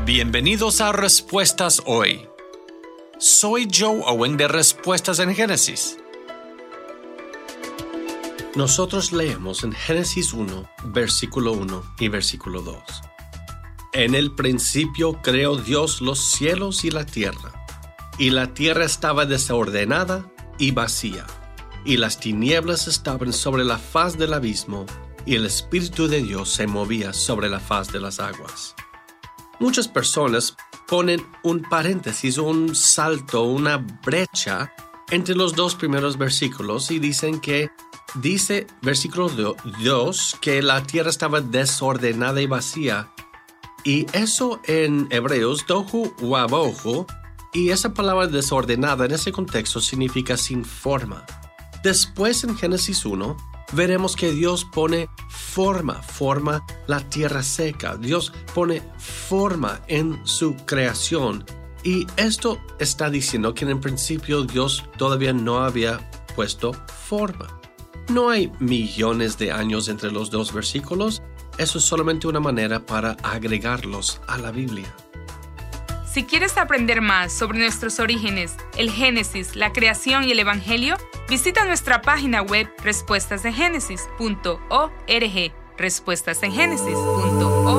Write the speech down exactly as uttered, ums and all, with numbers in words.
Bienvenidos a Respuestas Hoy. Soy Joe Owen de Respuestas en Génesis. Nosotros leemos en Génesis uno, versículo uno y versículo dos. En el principio creó Dios los cielos y la tierra, y la tierra estaba desordenada y vacía, y las tinieblas estaban sobre la faz del abismo, y el Espíritu de Dios se movía sobre la faz de las aguas. Muchas personas ponen un paréntesis, un salto, una brecha entre los dos primeros versículos y dicen que, dice versículo dos, que la tierra estaba desordenada y vacía. Y eso en hebreos, tohu wabohu, y esa palabra desordenada en ese contexto significa sin forma. Después en Génesis uno, veremos que Dios pone forma, forma la tierra seca. Dios pone forma en su creación. Y esto está diciendo que en el principio Dios todavía no había puesto forma. No hay millones de años entre los dos versículos. Eso es solamente una manera para agregarlos a la Biblia. Si quieres aprender más sobre nuestros orígenes, el Génesis, la creación y el Evangelio, visita nuestra página web respuestas en génesis punto org, respuestas en génesis punto org.